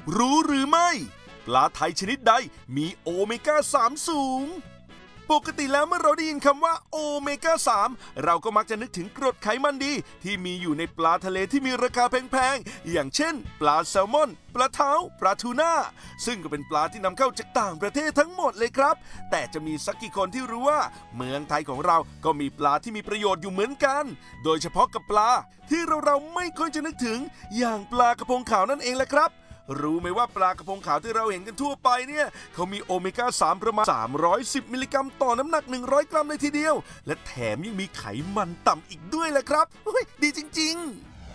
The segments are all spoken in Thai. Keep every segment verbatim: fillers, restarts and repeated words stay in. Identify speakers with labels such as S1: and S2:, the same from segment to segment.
S1: รู้หรือไม่ปลาไทยชนิดใดมีโอเมก้าสามสูงปกติแล้วเมื่อเราได้ยินคำว่าโอเมก้าสามเราก็มักจะนึกถึงกรดไขมันดีที่มีอยู่ในปลาทะเลที่มีราคาแพงๆอย่างเช่นปลาแซลมอนปลาเท้าปลาทูน่าซึ่งก็เป็นปลาที่นำเข้าจากต่างประเทศทั้งหมดเลยครับแต่จะมีสักกี่คนที่รู้ว่าเมืองไทยของเราก็มีปลาที่มีประโยชน์อยู่เหมือนกันโดยเฉพาะกับปลาที่เราเราไม่ค่อยจะนึกถึงอย่างปลากระพงขาวนั่นเองแหละครับรู้ไหมว่าปลากระพงขาวที่เราเห็นกันทั่วไปเนี่ยเขามีโอเมก้าสามประมาณสามร้อยสิบมิลลิกรัมต่อน้ำหนักหนึ่งร้อยกรัมเลยทีเดียวและแถมยังมีไขมันต่ำอีกด้วยแหละครับดีจริง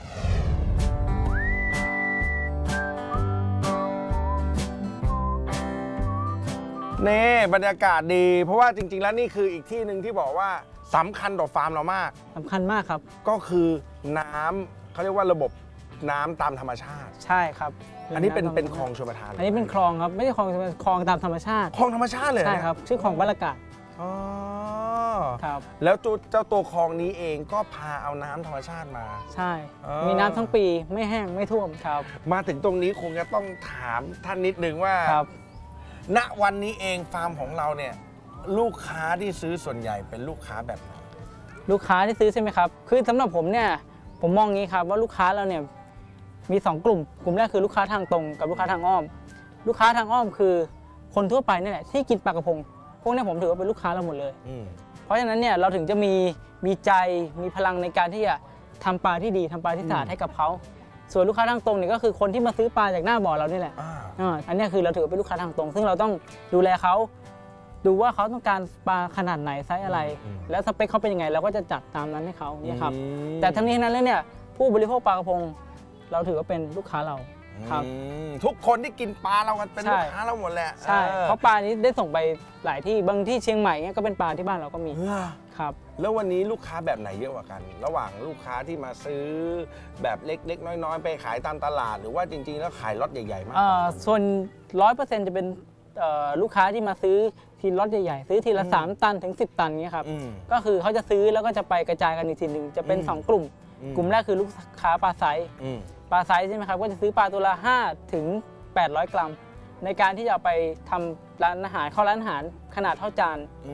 S2: ๆเน่บรรยากาศดีเพราะว่าจริงๆแล้วนี่คืออีกที่หนึ่งที่บอกว่าสำคัญต่อฟาร์มเรามาก
S3: สำคัญมากครับ
S2: ก็คือน้ำเขาเรียกว่าระบบน้ำตามธรรมชาติ
S3: ใช่ครับ
S2: อันนี้เป็นเป็นคลองชลประทาน
S3: อันนี้เป็นคลองครับไม่ใช่คลองคลองตามธรรมชาติ
S2: คลองธรรมชาติเลย
S3: ใช่ครับชื่อคลองบรรยากาศ
S2: อ๋อ
S3: ครับ
S2: แล้วตัวเจ้าตัวคลองนี้เองก็พาเอาน้ำธรรมชาติมา
S3: ใช่มีน้ำทั้งปีไม่แห้งไม่ท่วมครับ
S2: มาถึงตรงนี้คงจะต้องถามท่านนิดนึงว่าณวันนี้เองฟาร์มของเราเนี่ยลูกค้าที่ซื้อส่วนใหญ่เป็นลูกค้าแบบไหน
S3: ลูกค้าที่ซื้อใช่ไหมครับคือสำหรับผมเนี่ยผมมองงี้ครับว่าลูกค้าเราเนี่ยมีสองกลุ่มกลุ่มแรกคือลูกค้าทางตรงกับลูกค้าทางอ้อมลูกค้าทางอ้อมคือคนทั่วไปนี่แหละที่กินปลากระพงพวกนี้ผมถือว่าเป็นลูกค้าเราหมดเลยเพราะฉะนั้นเนี่ยเราถึงจะมีมีใจมีพลังในการที่จะทำปลาที่ดีทำปลาที่สะอาดให้กับเขาส่วนลูกค้าทางตรงเนี่ยก็คือคนที่มาซื้อปลาจากหน้าบ่อเรานี่แหละอันนี้คือเราถือเป็นลูกค้าทางตรงซึ่งเราต้องดูแลเขาดูว่าเขาต้องการปลาขนาดไหนไซส์อะไรแล้วสเปคเขาเป็นยังไงเราก็จะจัดตามนั้นให้เขาเนี่ยครับแต่ทั้งนี้ทั้งนั้นแล้วเนี่ยผู้บริโภคปลากระพงเราถือว่าเป็นลูกค้าเราครับ
S2: ทุกคนที่กินปลาเรากันเป็นลูกค้าเราหมดแหละ
S3: ใช่เพราะปลานี้ได้ส่งไปหลายที่บางที่เชียงใหม่เนี่ยก็เป็นปลาที่บ้านเราก็มีครับ
S2: แล้ววันนี้ลูกค้าแบบไหนเยอะกว่ากันระหว่างลูกค้าที่มาซื้อแบบเล็กๆน้อยๆไปขายตามตลาดหรือว่าจริงๆแล้วขายล็อตใหญ่ๆมาก
S3: ส่วนร้อยเปอร์เซ็นต์จะเป็นลูกค้าที่มาซื้อทีล็อตใหญ่ๆซื้อทีละสามตันถึงสิบตันเงี้ยครับก็คือเขาจะซื้อแล้วก็จะไปกระจายกันอีกทีหนึ่งจะเป็นสองกลุ่มกลุ่มแรกคือลูกค้าปลาไซส์ปลาไซส์ใช่ไหมครับก็จะซื้อปลาตัวละห้าถึงแปดร้อยกรัมในการที่จะไปทำร้านอาหารเข้าร้านอาหารขนาดเท่าจาน